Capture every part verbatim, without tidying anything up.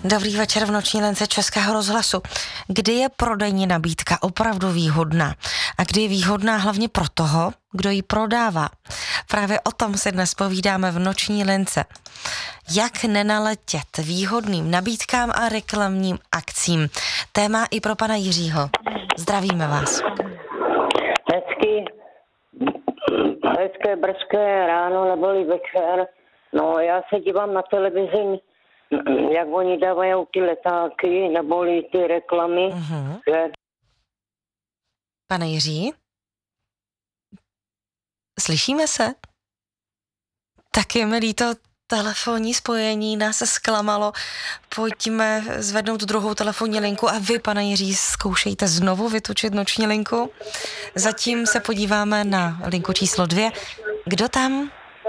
Dobrý večer v noční lence Českého rozhlasu. Kdy je prodejní nabídka opravdu výhodná a kdy je výhodná hlavně pro toho, kdo ji prodává? Právě o tom si dnes povídáme v noční lence. Jak nenaletět výhodným nabídkám a reklamním akcím? Téma i pro pana Jiřího. Zdravíme vás. Hezký, hezké brzké ráno neboli večer. No, já se dívám na televizi, jak oni dávají ty letáky neboli ty reklamy. Uh-huh. Že... Pane Jiří? Slyšíme se? Tak je mi líto, telefonní spojení nás se zklamalo. Pojďme zvednout druhou telefonní linku a vy, pane Jiří, zkoušejte znovu vytočit noční linku. Zatím se podíváme na linku číslo dvě. Kdo tam?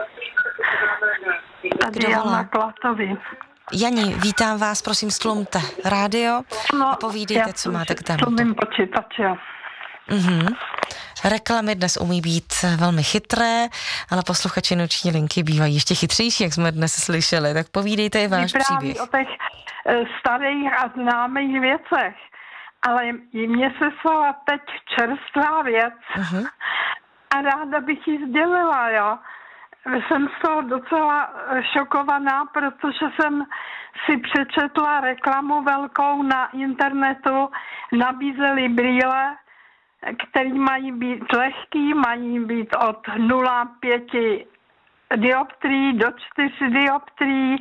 Tady Jana Klatový. Jani, vítám vás, prosím, stlumte rádio no, a povídejte, co máte k tématu. Tlumím počítače. Mhm. Reklamy dnes umí být velmi chytré, ale posluchači noční linky bývají ještě chytřejší, jak jsme dnes slyšeli. Tak povídejte i váš příběh. O těch starých a známých věcech, ale mně se stala teď čerstvá věc uh-huh. a ráda bych ji sdělila, jo. Jsem z toho docela šokovaná, protože jsem si přečetla reklamu velkou na internetu, nabízeli brýle, který mají být lehký, mají být od nula celá pět dioptrií do čtyři dioptrií,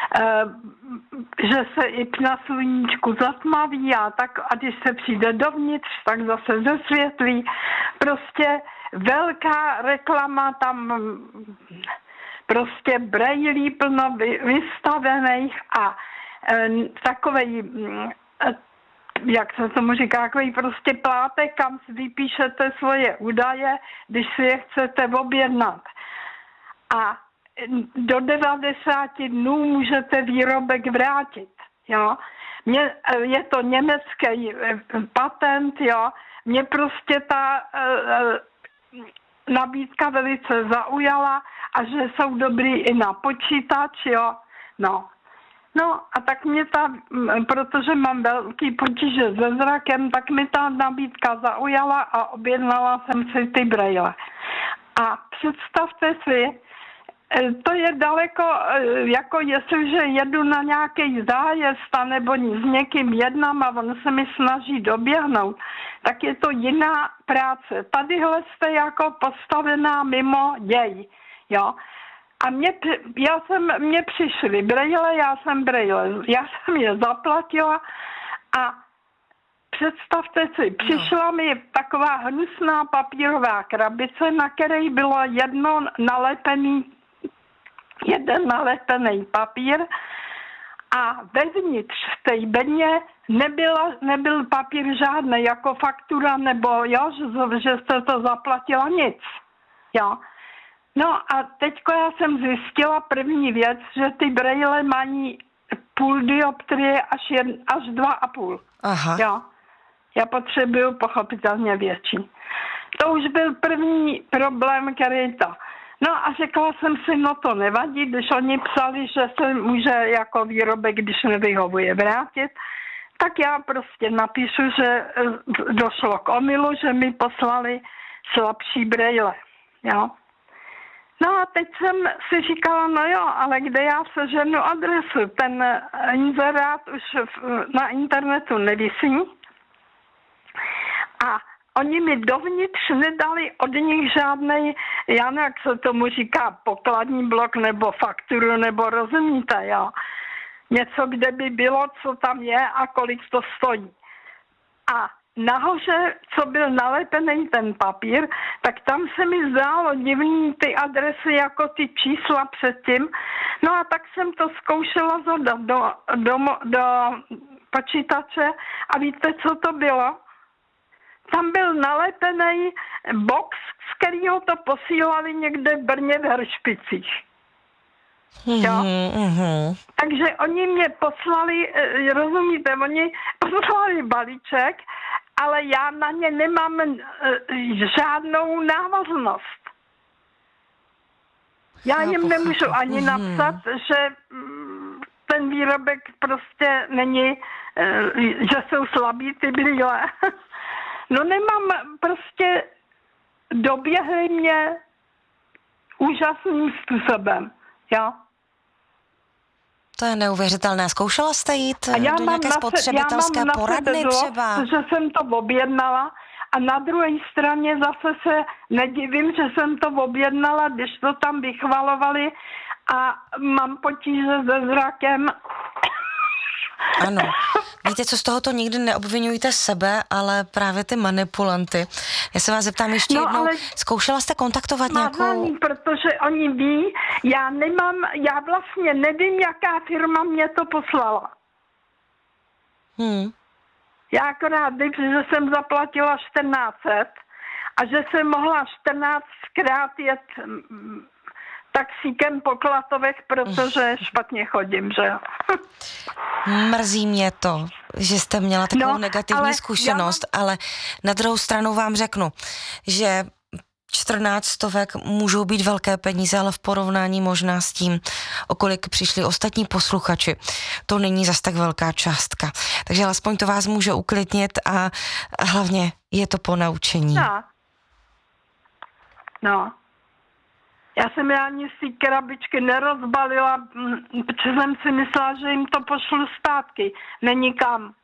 že se i na sluníčku zatmaví a tak, a když se přijde dovnitř, tak zase zesvětlí. Prostě velká reklama, tam prostě brejlí plno vystavených a takovej, jak se tomu říká, takový prostě plátek, kam si vypíšete svoje údaje, když si je chcete objednat. A do devadesáti dnů můžete výrobek vrátit, jo. Mě, je to německý patent, jo. Mě prostě ta uh, nabídka velice zaujala a že jsou dobrý i na počítač, jo. No. No a tak mě ta, protože mám velký potíže se zrakem, tak mi ta nabídka zaujala a objednala jsem si ty brejle. A představte si, to je daleko, jako jestliže jedu na nějaký zájezd nebo s někým jednám a on se mi snaží doběhnout, tak je to jiná práce. Tadyhle jste jako postavená mimo děj, jo. A mě, já jsem, mě přišly brejle, já jsem brejle, já jsem je zaplatila a představte si, přišla mi taková hnusná papírová krabice, na které bylo jedno nalepený, jeden nalepený papír a vevnitř v té bedně nebyla, nebyl papír žádný, jako faktura nebo jo, že, že jste to zaplatila, nic, jo. No a teďko já jsem zjistila první věc, že ty brejle mají půl dioptrie až, jed, až dva a půl. Aha. Jo. Já potřebuju pochopitelně větší. To už byl první problém, který to. No a řekla jsem si, no to nevadí, když oni psali, že se může jako výrobek, když nevyhovuje, vrátit, tak já prostě napíšu, že došlo k omylu, že mi poslali slabší brejle. Jo. No a teď jsem si říkala, no jo, ale kde já seženu adresu? Ten inzerát už na internetu nevisí a oni mi dovnitř nedali od nich žádnej, já nevím, jak se tomu říká, pokladní blok nebo fakturu, nebo rozumíte, jo. Něco, kde by bylo, co tam je a kolik to stojí. A nahoře, co byl nalepený ten papír, tak tam se mi zdálo divný ty adresy jako ty čísla předtím. No a tak jsem to zkoušela zadat do, do, do počítače a víte, co to bylo? Tam byl nalepený box, z kterého to posílali někde v Brně v Hršpicích. Jo? Mm-hmm. Takže oni mě poslali, rozumíte, oni poslali balíček, ale já na ně nemám uh, žádnou návaznost. Já jim nemůžu ani napsat, že mm, ten ten výrobek prostě není, že jsou slabý ty brýle. No nemám, prostě doběhly mě úžasným způsobem, jo. To je neuvěřitelné. Zkoušela jste jít a já do nějaké na spotřebitelské já mám poradny třeba? Že jsem to objednala a na druhé straně zase se nedivím, že jsem to objednala, když to tam vychvalovali a mám potíže se zrakem. Ano. Víte, co z tohoto nikdy neobvinujte sebe, ale právě ty manipulanty. Já se vás zeptám ještě no, jednou, zkoušela jste kontaktovat nějakou... Protože oni ví, já nemám, já vlastně nevím, jaká firma mě to poslala. Hmm. Já akorát vím, že jsem zaplatila čtrnáct set a že jsem mohla čtrnáctkrát jet taxíkem po Klatovech, protože špatně chodím, že jo. Mrzí mě to, že jste měla takovou no, negativní ale zkušenost, mám... ale na druhou stranu vám řeknu, že čtrnáct stovek můžou být velké peníze, ale v porovnání možná s tím, o kolik přišli ostatní posluchači, to není zas tak velká částka. Takže alespoň to vás může uklidnit a hlavně je to po naučení. No. No. Já jsem já ani z té krabičky nerozbalila, protože jsem si myslela, že jim to pošlu zpátky. Není kam.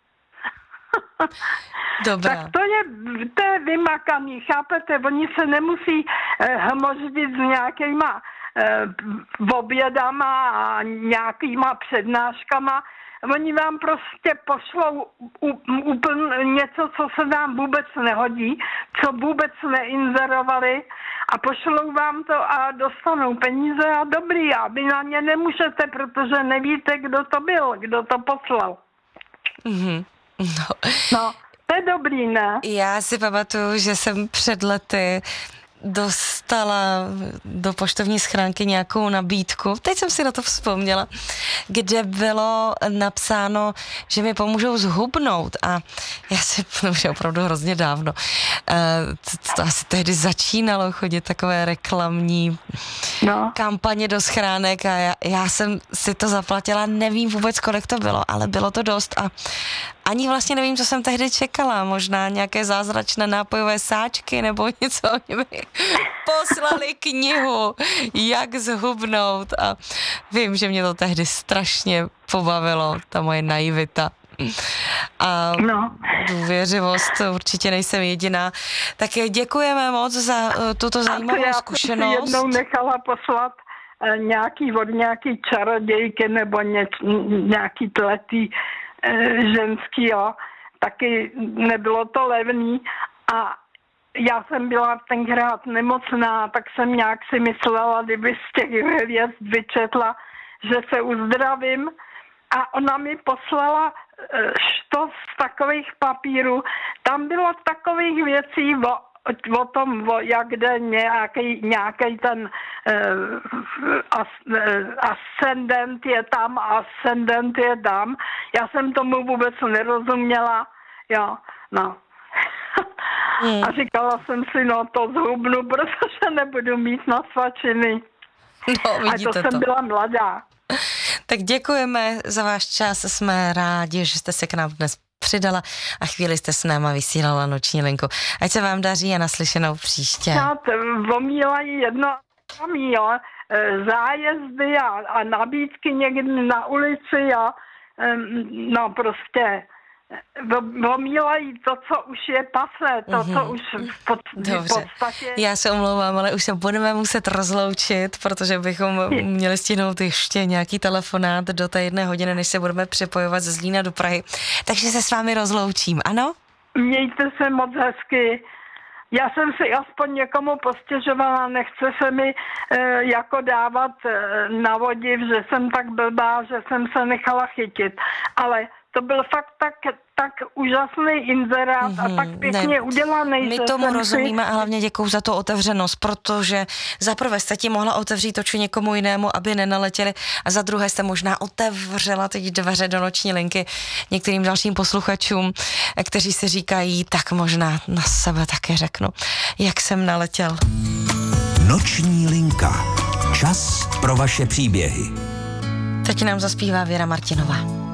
Dobrá. Tak to je, to je vymakaný, chápete? Oni se nemusí eh, hmoždit s nějakýma eh, obědama a nějakýma přednáškama. Oni vám prostě pošlou úplně něco, co se vám vůbec nehodí, co vůbec neinzerovali a pošlou vám to a dostanou peníze a dobrý. A vy na ně nemůžete, protože nevíte, kdo to byl, kdo to poslal. Mhm. No. no, to je dobrý, ne? Já si pamatuju, že jsem před lety dostala do poštovní schránky nějakou nabídku, teď jsem si na to vzpomněla, kde bylo napsáno, že mi pomůžou zhubnout a já si, to už je opravdu hrozně dávno, to, to asi tehdy začínalo chodit takové reklamní no. kampaně do schránek a já, já jsem si to zaplatila, nevím vůbec, kolik to bylo, ale bylo to dost a ani vlastně nevím, co jsem tehdy čekala, možná nějaké zázračné nápojové sáčky nebo něco, oni mi poslali knihu, jak zhubnout a vím, že mě to tehdy strašně pobavilo, ta moje naivita. A no. důvěřivost, určitě nejsem jediná. Tak děkujeme moc za uh, tuto zajímavou já zkušenost. Já jsem si jednou nechala poslat uh, nějaký od nějaký čarodějky nebo něč, nějaký tletý ženský, jo, taky nebylo to levný a já jsem byla tenkrát nemocná, tak jsem nějak si myslela, kdyby z těch hvězd vyčetla, že se uzdravím a ona mi poslala štos takových papírů, tam bylo takových věcí o o tom, o, jak jde nějaký, nějaký ten uh, as, uh, ascendent je tam, ascendent je tam. Já jsem tomu vůbec nerozuměla, jo, no. Mm. A říkala jsem si, no to zhubnu, protože nebudu mít na svačiny. No, vidíte a to, to jsem byla mladá. Tak děkujeme za váš čas, jsme rádi, že jste se k nám dnes přidala a chvíli jste s náma vysílala noční linku. Ať se vám daří a naslyšenou příště. Já omílají jedno jo, zájezdy a, a nabídky někdy na ulici a no prostě omílají to, co už je pase, to, mm-hmm. co už v, pod, v podstatě... Já se omlouvám, ale už se budeme muset rozloučit, protože bychom měli stihnout ještě nějaký telefonát do té jedné hodiny, než se budeme připojovat ze Zlína do Prahy. Takže se s vámi rozloučím, ano? Mějte se moc hezky. Já jsem si aspoň někomu postěžovala, nechce se mi e, jako dávat e, na vodiv, že jsem tak blbá, že jsem se nechala chytit. Ale to byl fakt tak, tak úžasný inzerát mm-hmm, a tak pěkně ne, udělaný. My tomu rozumíme si... a hlavně děkuju za tu otevřenost, protože za prvé jste ti mohla otevřít oči někomu jinému, aby nenaletěli a za druhé jste možná otevřela teď dveře do noční linky některým dalším posluchačům, kteří si říkají, tak možná na sebe taky řeknu, jak jsem naletěl. Noční linka. Čas pro vaše příběhy. Teď nám zaspívá Věra Martinová.